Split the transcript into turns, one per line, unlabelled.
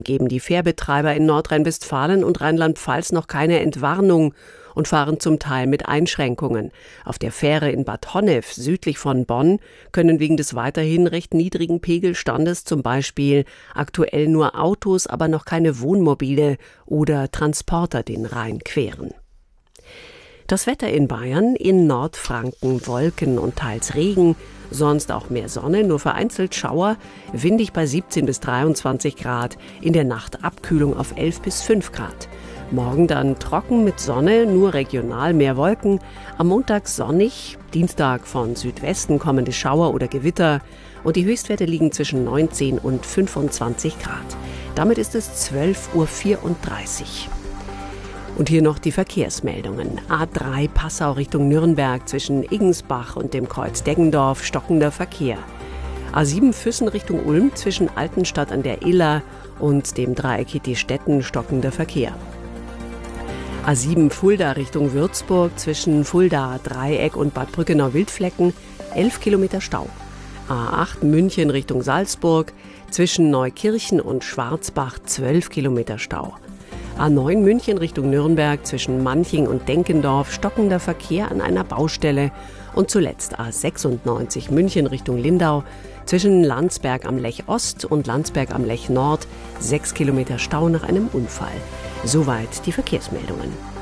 geben die Fährbetreiber in Nordrhein-Westfalen und Rheinland-Pfalz noch keine Entwarnung und fahren zum Teil mit Einschränkungen. Auf der Fähre in Bad Honnef südlich von Bonn können wegen des weiterhin recht niedrigen Pegelstandes zum Beispiel aktuell nur Autos, aber noch keine Wohnmobile oder Transporter den Rhein queren. Das Wetter in Bayern: in Nordfranken Wolken und teils Regen, sonst auch mehr Sonne, nur vereinzelt Schauer, windig bei 17 bis 23 Grad, in der Nacht Abkühlung auf 11 bis 5 Grad. Morgen dann trocken mit Sonne, nur regional mehr Wolken, am Montag sonnig, Dienstag von Südwesten kommende Schauer oder Gewitter und die Höchstwerte liegen zwischen 19 und 25 Grad. Damit ist es 12:34 Uhr. Und hier noch die Verkehrsmeldungen. A3 Passau Richtung Nürnberg zwischen Iggensbach und dem Kreuz Deggendorf stockender Verkehr. A7 Füssen Richtung Ulm zwischen Altenstadt an der Iller und dem Dreieck Hitti-Stetten stockender Verkehr. A7 Fulda Richtung Würzburg zwischen Fulda Dreieck und Bad Brückenau-Wildflecken 11 Kilometer Stau. A8 München Richtung Salzburg zwischen Neukirchen und Schwarzbach 12 Kilometer Stau. A9 München Richtung Nürnberg zwischen Manching und Denkendorf stockender Verkehr an einer Baustelle. Und zuletzt A96 München Richtung Lindau zwischen Landsberg am Lech Ost und Landsberg am Lech Nord 6 Kilometer Stau nach einem Unfall. Soweit die Verkehrsmeldungen.